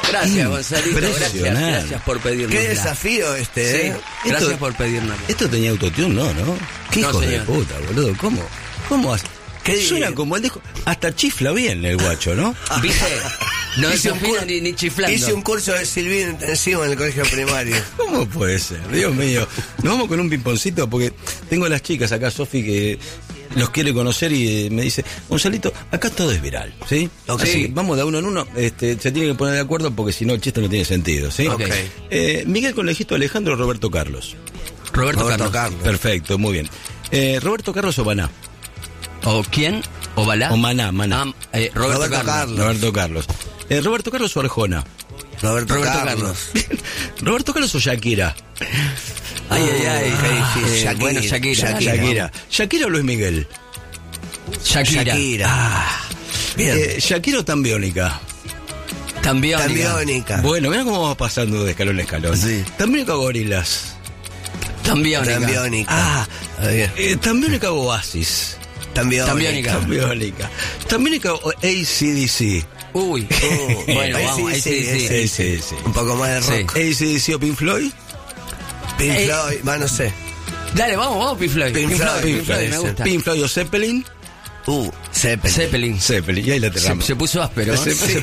Gracias, Gonzalito. Gracias por pedirnos. Qué desafío este, ¿eh? Sí, gracias por pedirnos. Esto tenía autotune, ¿no? Qué hijo de puta, boludo. ¿Cómo hace? Suena como el disco. Hasta chifla bien el guacho, ¿no? ¿Viste? No desafina ni chiflando. Hice un curso de silbido intensivo en el colegio primario. ¿Cómo puede ser? Dios mío. Nos vamos con un pimponcito porque tengo a las chicas acá, Sofi, que los quiere conocer y me dice, Gonzalito, acá todo es viral, ¿sí? Okay. Así que vamos de uno en uno, se tiene que poner de acuerdo porque si no el chiste no tiene sentido, ¿sí? Okay. Miguel Conejito, Alejandro, Roberto Carlos. Roberto Carlos. Perfecto, muy bien. Roberto Carlos o Maná. ¿O quién? ¿O Balá? O Maná. Roberto Carlos. Roberto Carlos. Roberto Carlos o Arjona. Roberto Carlos. Roberto Carlos o Shakira. Ay. Shakira. Bueno, Shakira. ¿Shakira o Luis Miguel? Shakira. Bien. ¿Shakira o Tambiónica? Tambiónica. Bueno, mira cómo vamos pasando de escalón a escalón. Sí. Tambiónica o Gorilas. Tambiónica. Tambiónica o Oasis. Tambiónica. Tambiónica o AC/DC. Uy. Bueno, vamos, sí. Un poco más de rock. AC/DC o Pink Floyd. Pink Floyd, no sé. Dale, vamos, Pink Floyd. Pink Floyd, me gusta. Pink Floyd o Zeppelin. Zeppelin. Y ahí la aterramos. Se puso áspero.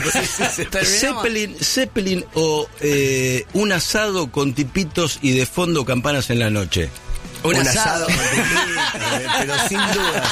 Zeppelin o un asado con tipitos y de fondo campanas en la noche. Un asado con tipitos, pero sin dudas.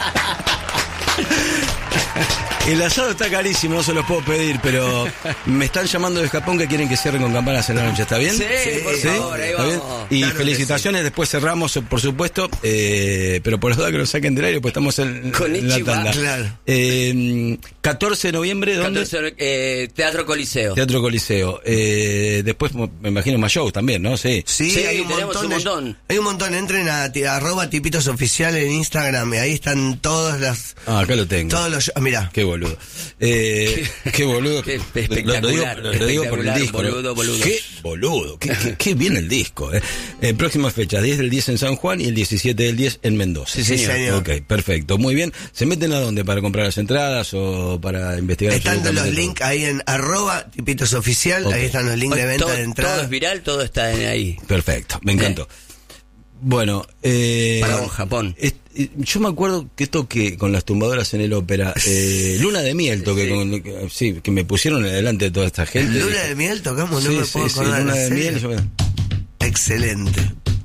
El asado está carísimo, no se los puedo pedir, pero me están llamando de Japón que quieren que cierren con campanas en la noche, ¿está bien? Sí, por favor, ahí vamos. Y claro, felicitaciones, después cerramos, por supuesto, pero por las dudas que nos saquen del aire, pues estamos en la tanda. Claro. 14 de noviembre, ¿dónde? Teatro Coliseo. Teatro Coliseo. Después me imagino más shows también, ¿no? Sí, hay un montón. Hay un montón. Entren a @tipitosoficial en Instagram y ahí están todas las... acá lo tengo. Todos los... Mirá. Qué boludo. Qué boludo. Espectacular. Lo digo por el disco. Boludo. Qué boludo. Qué bien el disco. Próximas fechas, 10 del 10 en San Juan y el 17 del 10 en Mendoza. Sí, señor. Ok, perfecto. Muy bien. ¿Se meten a dónde? ¿Para comprar las entradas o para investigar? Están los links ahí en @tipitosoficial. Okay. Ahí están los links de venta de entradas. Todo es viral, todo está ahí. Perfecto, me encantó. Bueno, para vos, Japón. Yo me acuerdo que toqué con las tumbadoras en el ópera. Luna de miel toqué que me pusieron delante de toda esta gente. Luna de miel tocamos, no me puedo acordar. Luna de miel. Excelente.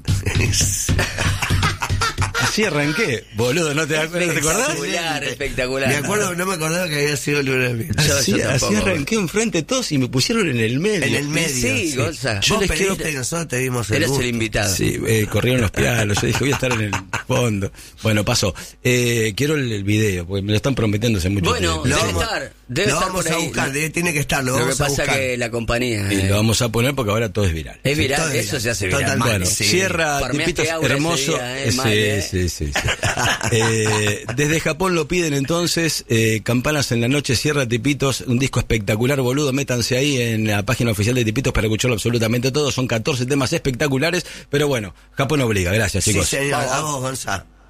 Así arranqué, boludo, ¿no te acordás? Espectacular. No me acordaba que había sido Luna de miel. Así arranqué enfrente de todos y me pusieron en el medio. En el medio. Sí, Gonza. Yo les quiero que nosotros te dimos el Eres gusto. el invitado. Sí, corrieron los pialos, yo dije voy a estar en el fondo. Bueno, pasó. Quiero el video, porque me lo están prometiendo hace mucho tiempo. Debe estar vamos por a ahí. buscar, tiene que estar, lo que vamos a pasa buscar. que la compañía... Y lo vamos a poner porque ahora todo es viral. Es viral, todo eso se hace viral. Totalmente. Bueno, Sí. cierra Tipitos hermoso. Sí. Desde Japón lo piden entonces, Campanas en la noche, cierra Tipitos, un disco espectacular, boludo, métanse ahí en la página oficial de Tipitos para escucharlo absolutamente todo, son 14 temas espectaculares, pero bueno, Japón obliga, gracias chicos. Sí señor, vamos Gonzalo.